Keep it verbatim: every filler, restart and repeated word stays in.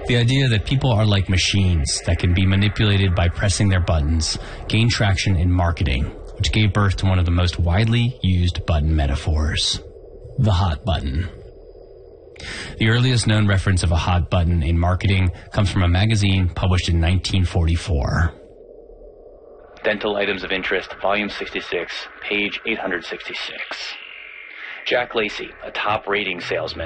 The idea that people are like machines that can be manipulated by pressing their buttons gained traction in marketing, which gave birth to one of the most widely used button metaphors, the hot button. The earliest known reference of a hot button in marketing comes from a magazine published in nineteen forty-four. Dental Items of Interest, Volume sixty-six, page eight hundred sixty-six. Jack Lacey, a top rating salesman,